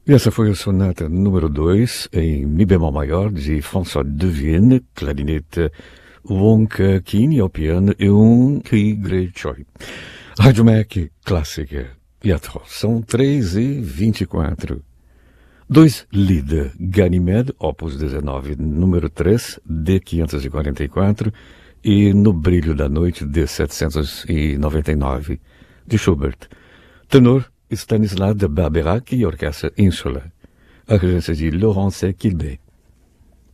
E essa foi a sonata número 2 em Mi bemol maior de François Devienne, clarinete, Wonka Kini ao piano e Ki Grey Choi. Rádio Mac Clássica e Atro. São 3h24. 2 Lied, Ganymede, opus 19, número 3, D544, e No Brilho da Noite, D799, de Schubert. Tenor, Stanislas de Barberac e Orquestra Insula. A regência de Laurence Quilbé.